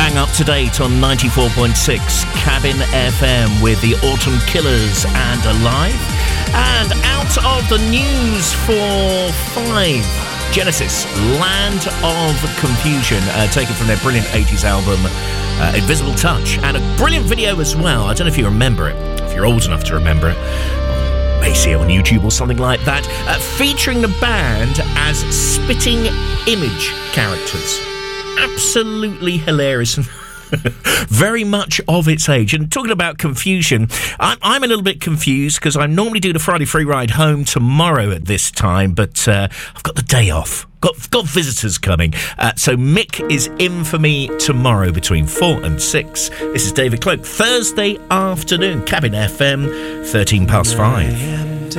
bang up to date on 94.6 Cabin FM with the Autumn Killers and Alive. And out of the news for 5, Genesis, Land of Confusion, taken from their brilliant 80s album, Invisible Touch, and a brilliant video as well. I don't know if you remember it, if you're old enough to remember it. May see it on YouTube or something like that, featuring the band as spitting image characters. Absolutely hilarious and very much of its age. And talking about confusion, I'm a little bit confused because I normally do the Friday free ride home tomorrow at this time, but I've got the day off. Got visitors coming. So Mick is in for me tomorrow between 4 and 6. This is David Cloak, Thursday afternoon, Cabin FM, 13 past 5.